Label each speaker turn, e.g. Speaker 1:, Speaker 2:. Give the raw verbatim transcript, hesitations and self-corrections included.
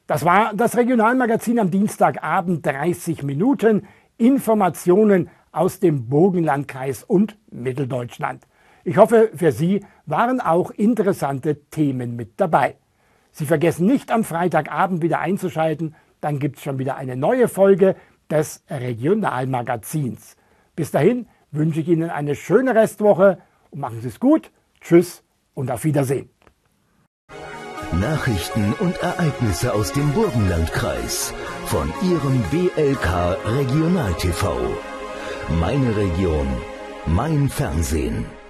Speaker 1: Das war das Regionalmagazin am Dienstagabend, dreißig Minuten Informationen aus dem Burgenlandkreis und Mitteldeutschland. Ich hoffe, für Sie waren auch interessante Themen mit dabei. Sie vergessen nicht, am Freitagabend wieder einzuschalten, dann gibt es schon wieder eine neue Folge des Regionalmagazins. Bis dahin wünsche ich Ihnen eine schöne Restwoche und machen Sie es gut. Tschüss und auf Wiedersehen.
Speaker 2: Nachrichten und Ereignisse aus dem Burgenlandkreis von Ihrem B L K Regional T V. Meine Region, mein Fernsehen.